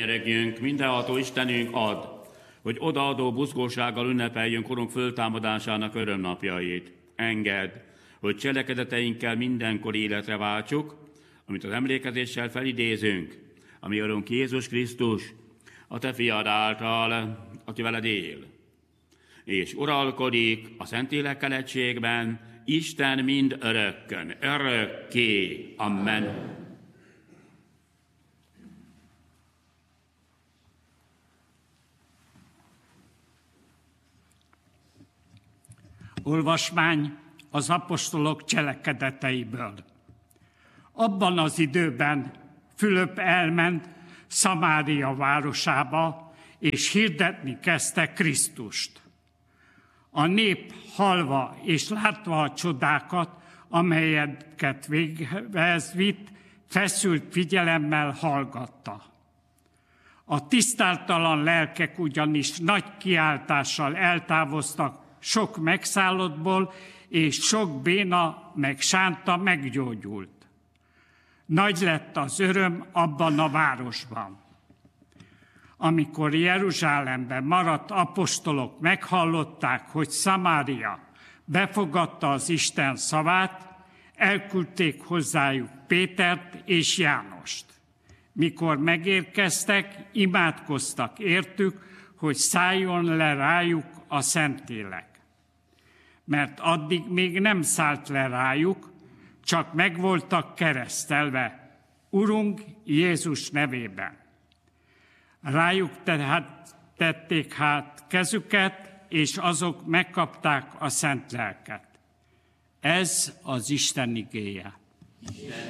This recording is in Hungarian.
Tenyeregjünk, mindenható Istenünk ad, hogy odaadó buzgósággal ünnepeljünk Urunk föltámadásának örömnapjait. Engedd, hogy cselekedeteinkkel mindenkor életre váltsuk, amit az emlékezéssel felidézünk, ami Urunk Jézus Krisztus, a Te fiad által, aki veled él, és uralkodik a Szentlélekkel egységben, Isten mind örökkön, örökké. Amen. Olvasmány az apostolok cselekedeteiből. Abban az időben Fülöp elment Szamária városába, és hirdetni kezdte Krisztust. A nép hallva és látva a csodákat, amelyeket véghez vitt, feszült figyelemmel hallgatta. A tisztáltalan lelkek ugyanis nagy kiáltással eltávoztak sok megszállottból, és sok béna meg sánta meggyógyult. Nagy lett az öröm abban a városban. Amikor Jeruzsálemben maradt apostolok meghallották, hogy Szamária befogadta az Isten szavát, elküldték hozzájuk Pétert és Jánost. Mikor megérkeztek, imádkoztak értük, hogy szálljon le rájuk a Szentlélek. Mert addig még nem szállt le rájuk, csak meg voltak keresztelve, Urunk Jézus nevében. Rájuk tehát tették kezüket, és azok megkapták a Szent Lelket. Ez az Isten igéje.